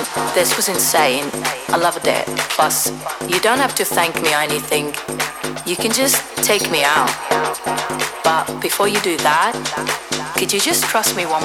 this was insane. I loved it. Plus, you don't have to thank me or anything. You can just take me out. But before you do that, could you just trust me one